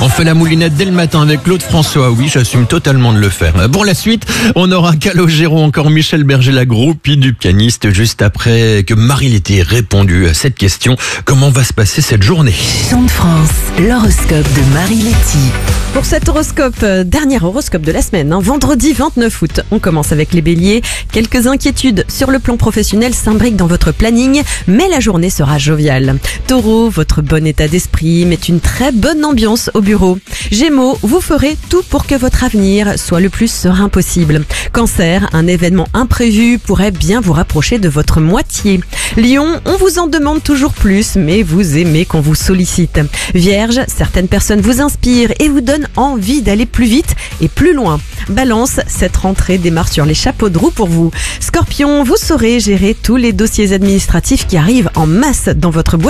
On fait la moulinette dès le matin avec Claude François. Oui, j'assume totalement de le faire. Pour la suite, on aura Calogero, encore Michel Berger, la groupie du pianiste, juste après que Marie Letty ait répondu à cette question. Comment va se passer cette journée? Chant de France, l'horoscope de Marie Letty. Pour cet horoscope, dernier horoscope de la semaine, vendredi 29 août, on commence avec les béliers. Quelques inquiétudes sur le plan professionnel s'imbriquent dans votre planning, mais la journée sera joviale. Taureau, votre bon état d'esprit met une très bonne ambiance au bureau. Gémeaux, vous ferez tout pour que votre avenir soit le plus serein possible. Cancer, un événement imprévu pourrait bien vous rapprocher de votre moitié. Lion, on vous en demande toujours plus, mais vous aimez qu'on vous sollicite. Vierge, certaines personnes vous inspirent et vous donnent envie d'aller plus vite et plus loin. Balance, cette rentrée démarre sur les chapeaux de roue pour vous. Scorpion, vous saurez gérer tous les dossiers administratifs qui arrivent en masse dans votre boîte